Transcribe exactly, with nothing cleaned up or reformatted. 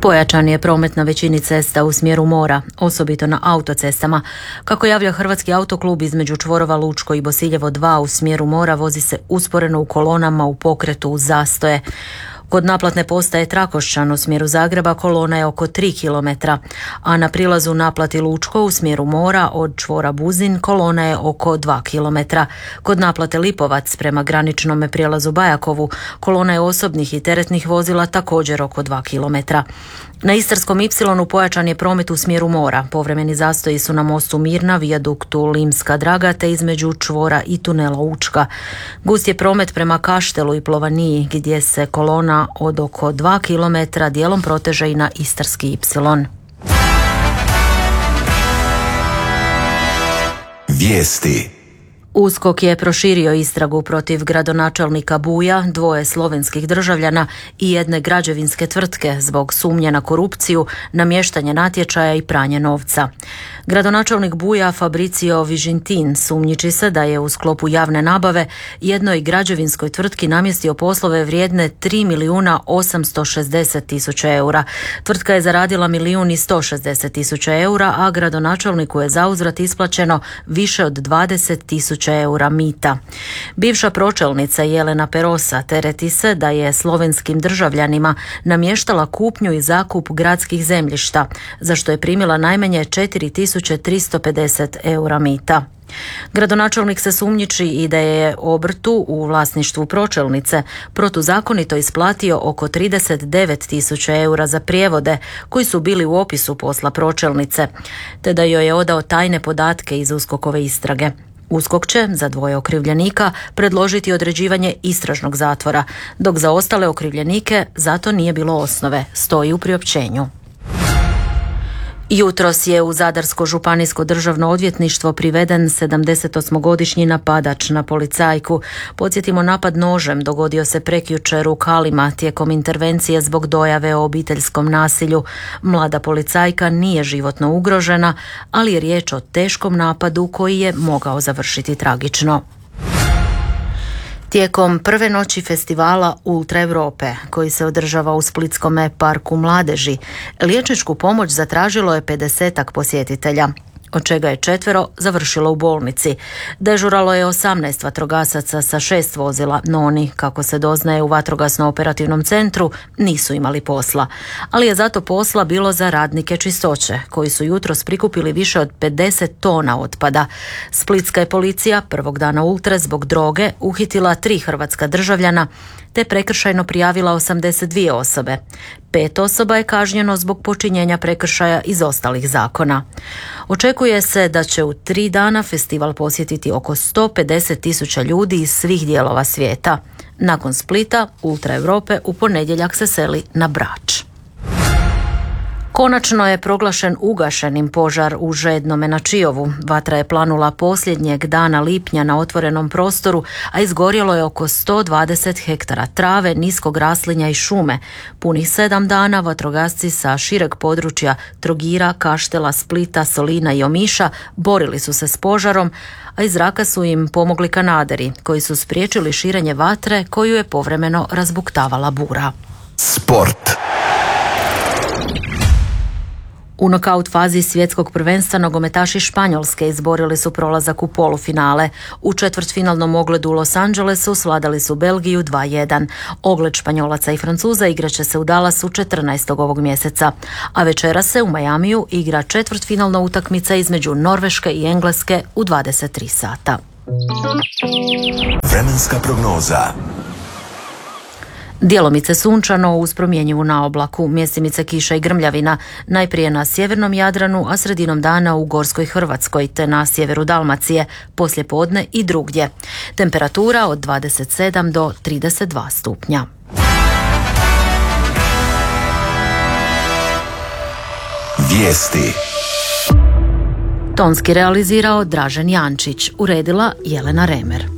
Pojačan je promet na većini cesta u smjeru mora, osobito na autocestama. Kako javlja Hrvatski autoklub, između čvorova Lučko i Bosiljevo dva u smjeru mora vozi se usporeno u kolonama u pokretu uz zastoje. Kod naplatne postaje Trakošćan u smjeru Zagreba kolona je oko tri kilometra, a na prilazu naplati Lučko u smjeru mora od čvora Buzin kolona je oko dva kilometra. Kod naplate Lipovac prema graničnom prijelazu Bajakovu kolona je osobnih i teretnih vozila također oko dva kilometra. Na Istarskom ipsilonu pojačan je promet u smjeru mora. Povremeni zastoji su na mostu Mirna, vijaduktu Limska Draga te između čvora i tunela Učka. Gust je promet prema Kaštelu i Plovaniji gdje se kolona od oko dva kilometra dijelom proteže i na Istarski ipsilon. Vijesti. USKOK je proširio istragu protiv gradonačelnika Buja, dvoje slovenskih državljana i jedne građevinske tvrtke zbog sumnje na korupciju, namještanje natječaja i pranje novca. Gradonačelnik Buja Fabricio Vižintin sumnjiči se da je u sklopu javne nabave jednoj građevinskoj tvrtki namjestio poslove vrijedne tri milijuna osamsto šezdeset tisuća eura. Tvrtka je zaradila milijun i sto šezdeset tisuća eura, a gradonačelniku je zauzvrat isplaćeno više od dvadeset tisuća eura mita. Bivša pročelnica Jelena Perosa tereti se da je slovenskim državljanima namještala kupnju i zakup gradskih zemljišta, za što je primila najmanje četiri tisuće tristo pedeset eura mita. Gradonačelnik se sumnjiči i da je obrtu u vlasništvu pročelnice protuzakonito isplatio oko trideset devet tisuća eura za prijevode koji su bili u opisu posla pročelnice, te da joj je odao tajne podatke iz USKOK-ove istrage. USKOK će za dvoje okrivljenika predložiti određivanje istražnog zatvora, dok za ostale okrivljenike zato nije bilo osnove, stoji u priopćenju. Jutros je u Zadarsko županijsko državno odvjetništvo priveden sedamdesetosmogodišnji napadač na policajku. Podsjetimo, napad nožem dogodio se prekjučer u Kalima tijekom intervencije zbog dojave o obiteljskom nasilju. Mlada policajka nije životno ugrožena, ali je riječ o teškom napadu koji je mogao završiti tragično. Tijekom prve noći festivala Ultra Europe, koji se održava u Splitskome parku mladeži, liječničku pomoć zatražilo je pedesetak posjetitelja, od čega je četvero završilo u bolnici. Dežuralo je osamnaest vatrogasaca sa šest vozila, no oni, kako se doznaje u vatrogasno-operativnom centru, nisu imali posla. Ali je zato posla bilo za radnike čistoće, koji su jutros prikupili više od pedeset tona otpada. Splitska je policija prvog dana Ultre zbog droge uhitila tri hrvatska državljana, te prekršajno prijavila osamdeset dvije osobe. Pet osoba je kažnjeno zbog počinjenja prekršaja iz ostalih zakona. Očekuje se da će u tri dana festival posjetiti oko sto pedeset tisuća ljudi iz svih dijelova svijeta. Nakon Splita, Ultra Europe u ponedjeljak se seli na Brač. Konačno je proglašen ugašenim požar u Žednome na Čiovu. Vatra je planula posljednjeg dana lipnja na otvorenom prostoru, a izgorjelo je oko sto dvadeset hektara trave, niskog raslinja i šume. Punih sedam dana vatrogasci sa šireg područja Trogira, Kaštela, Splita, Solina i Omiša borili su se s požarom, a iz zraka su im pomogli kanaderi, koji su spriječili širenje vatre koju je povremeno razbuktavala bura. Sport. U nokaut fazi svjetskog prvenstva nogometaši Španjolske izborili su prolazak u polufinale. U četvrtfinalnom ogledu u Los Angelesu svladali su Belgiju dva jedan. Ogled Španjolaca i Francuza igraće se u Dallasu četrnaestog ovog mjeseca, a večeras se u Majamiju igra četvrtfinalna utakmica između Norveške i Engleske u dvadeset tri sata. Vremenska prognoza. Djelomice sunčano uz promjenjivu naoblaku, mjestimice kiša i grmljavina, najprije na sjevernom Jadranu, a sredinom dana u Gorskoj Hrvatskoj te na sjeveru Dalmacije, poslijepodne i drugdje. Temperatura od dvadeset sedam do trideset dva stupnja. Vijesti. Tonski realizirao Dražen Jančić, uredila Jelena Remer.